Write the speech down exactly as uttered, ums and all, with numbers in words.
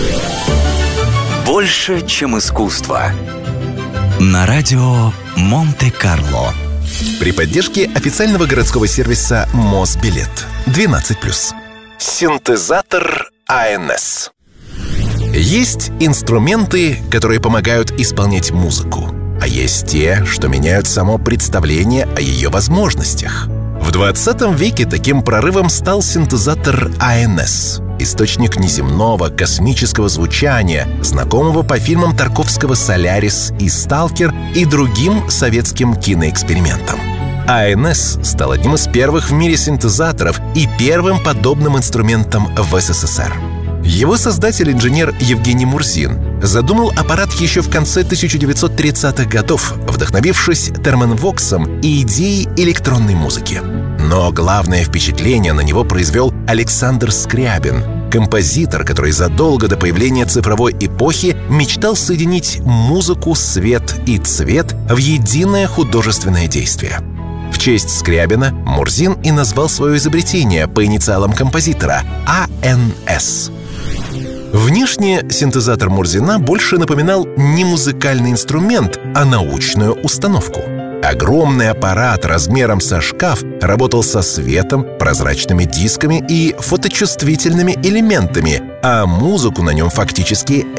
Больше, чем искусство. На радио Монте-Карло. При поддержке официального городского сервиса Мосбилет. двенадцать плюс. Синтезатор эй эн эс. Есть инструменты, которые помогают исполнять музыку, а есть те, что меняют само представление о ее возможностях. В двадцатом веке таким прорывом стал синтезатор эй эн эс, источник неземного космического звучания, знакомого по фильмам Тарковского «Солярис» и «Сталкер» и другим советским киноэкспериментам. эй эн эс стал одним из первых в мире синтезаторов и первым подобным инструментом в эс эс эс эр. Его создатель, инженер Евгений Мурзин, задумал аппарат еще в конце тысяча девятьсот тридцатых годов, вдохновившись термонвоксом и идеей электронной музыки. Но главное впечатление на него произвел Александр Скрябин, композитор, который задолго до появления цифровой эпохи мечтал соединить музыку, свет и цвет в единое художественное действие. В честь Скрябина Мурзин и назвал свое изобретение по инициалам композитора — эй эн эс. Внешне синтезатор Мурзина больше напоминал не музыкальный инструмент, а научную установку. Огромный аппарат размером со шкаф работал со светом, прозрачными дисками и фоточувствительными элементами, а музыку на нем фактически